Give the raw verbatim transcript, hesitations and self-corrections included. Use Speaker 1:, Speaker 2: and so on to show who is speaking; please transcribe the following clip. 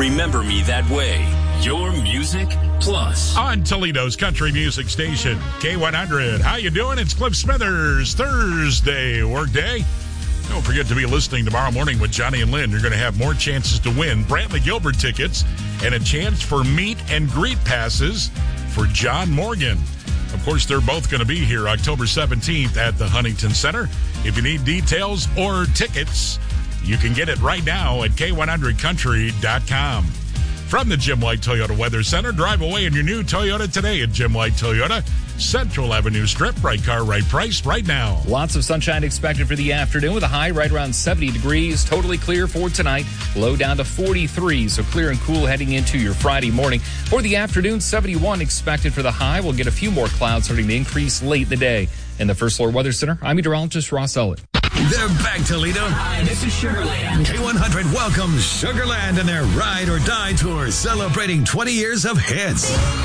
Speaker 1: Remember Me That Way. Your music plus.
Speaker 2: On Toledo's country music station, K one hundred. How you doing? It's Cliff Smithers. Thursday workday. Don't forget to be listening tomorrow morning with Johnny and Lynn. You're going to have more chances to win Brantley Gilbert tickets and a chance for meet and greet passes for John Morgan. Of course, they're both going to be here October seventeenth at the Huntington Center. If you need details or tickets, you can get it right now at K one hundred country dot com. From the Jim White Toyota Weather Center, drive away in your new Toyota today at Jim White Toyota. Central Avenue Strip, right car, right price, right now.
Speaker 3: Lots of sunshine expected for the afternoon with a high right around seventy degrees. Totally clear for tonight. Low down to forty-three, so clear and cool heading into your Friday morning. For the afternoon, seventy-one expected for the high. We'll get a few more clouds starting to increase late in the day. In the First Floor Weather Center, I'm meteorologist Ross Ellett.
Speaker 4: They're back, Toledo.
Speaker 5: Hi, this is Sugarland.
Speaker 4: K one hundred welcomes Sugarland and their Ride or Die Tour, celebrating twenty years of hits.